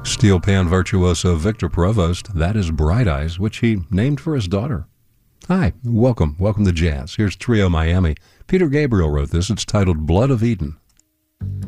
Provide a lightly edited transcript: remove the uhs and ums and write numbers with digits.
Steel pan virtuoso Victor Provost, that is Bright Eyes, which he named for his daughter. Hi, welcome to Jazz. Here's Trio Miami. Peter Gabriel wrote this. It's titled Blood of Eden.